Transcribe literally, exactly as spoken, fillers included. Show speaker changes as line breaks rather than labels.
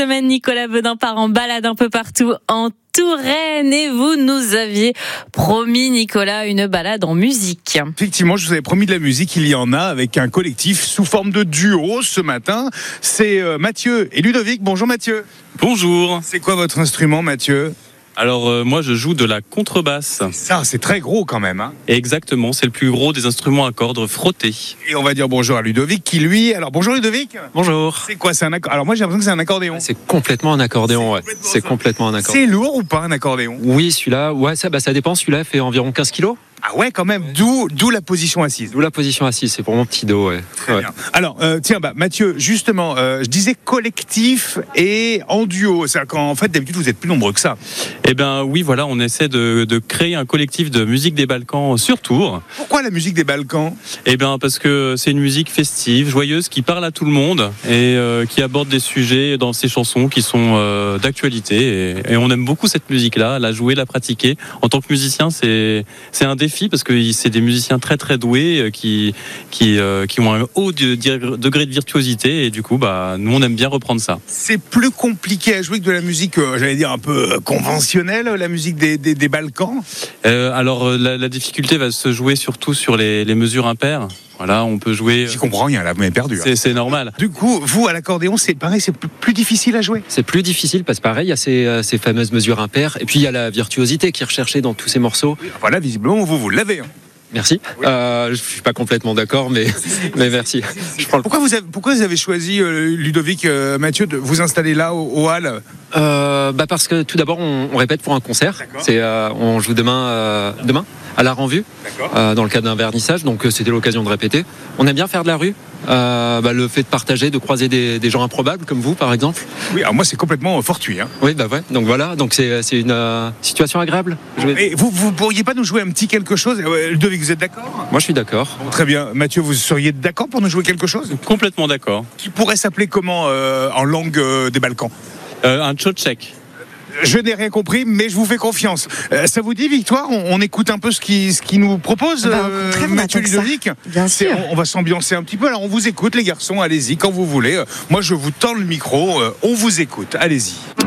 Semaine, Nicolas Beudin part en balade un peu partout en Touraine et vous nous aviez promis, Nicolas, une balade en musique.
Effectivement, je vous avais promis de la musique, il y en a avec un collectif sous forme de duo ce matin. C'est euh, Mathieu et Ludovic. Bonjour Mathieu.
Bonjour.
C'est quoi votre instrument, Mathieu ?
Alors euh, moi je joue de la contrebasse.
Ça, c'est très gros quand même. Hein.
Exactement, c'est le plus gros des instruments à cordes frottés.
Et on va dire bonjour à Ludovic qui lui... Alors bonjour Ludovic.
Bonjour.
C'est quoi, c'est un acc... Alors moi j'ai l'impression que c'est un accordéon.
C'est complètement un accordéon, ouais. C'est complètement un accordéon.
C'est lourd ou pas un accordéon ?
Oui, celui-là, ouais, ça, bah, ça dépend. Celui-là fait environ quinze kilos.
Ah ouais, quand même. D'où, d'où la position assise.
D'où la position assise, c'est pour mon petit dos, ouais.
Très
ouais.
bien. Alors, euh, tiens, bah, Mathieu, justement, euh, je disais collectif et en duo. C'est-à-dire qu'en fait, d'habitude, vous êtes plus nombreux que ça.
Eh bien oui, voilà, on essaie de, de créer un collectif de musique des Balkans sur Tours.
Pourquoi la musique des Balkans ?
Eh bien parce que c'est une musique festive, joyeuse, qui parle à tout le monde et euh, qui aborde des sujets dans ses chansons qui sont euh, d'actualité. Et, et on aime beaucoup cette musique-là, la jouer, la pratiquer. En tant que musicien, c'est, c'est un défi parce que c'est des musiciens très très doués qui, qui, euh, qui ont un haut de, de, degré de virtuosité et du coup, bah, nous on aime bien reprendre ça.
C'est plus compliqué à jouer que de la musique, euh, j'allais dire un peu conventionnelle, la musique des, des, des Balkans.
Euh, alors la, la difficulté va se jouer surtout sur les, les mesures impaires. Voilà, on peut jouer.
J'y comprends rien là, vous m'avez perdu.
C'est, c'est normal.
Du coup, vous à l'accordéon, c'est pareil, c'est plus, plus difficile à jouer.
C'est plus difficile parce que pareil, il y a ces, ces fameuses mesures impaires et puis il y a la virtuosité qui est recherchée dans tous ces morceaux.
Voilà, visiblement, vous vous l'avez. Hein.
Merci. Oui. Euh, je suis pas complètement d'accord, mais, mais merci. Je prends le...
pourquoi, vous avez, pourquoi vous avez choisi, euh, Ludovic, euh, Mathieu, de vous installer là, au, au hall ?
euh, bah Parce que tout d'abord, on, on répète pour un concert. C'est, euh, on joue demain, euh, demain à la Revue, euh, dans le cadre d'un vernissage. Donc euh, c'était l'occasion de répéter. On aime bien faire de la rue. Euh, bah, le fait de partager, de croiser des, des gens improbables comme vous, par exemple.
Oui, alors moi, c'est complètement euh, fortuit. Hein.
Oui, bah ouais. Donc voilà. Donc c'est, c'est une euh, situation agréable.
Et vous, vous pourriez pas nous jouer un petit quelque chose ? Ludovic, vous êtes d'accord ?
Moi, je suis d'accord.
Bon, très bien. Mathieu, vous seriez d'accord pour nous jouer quelque chose ?
Complètement d'accord.
Qui pourrait s'appeler comment euh, en langue euh, des Balkans ?
euh, Un tchotchek.
Je n'ai rien compris, mais je vous fais confiance. Euh, ça vous dit, Victoire, on, on écoute un peu ce qu'il ce qui nous propose,
bah,
euh, Mathieu Ludovic.
Bien sûr.
On, on va s'ambiancer un petit peu. Alors, on vous écoute, les garçons, allez-y, quand vous voulez. Euh, moi, je vous tends le micro. Euh, on vous écoute, allez-y.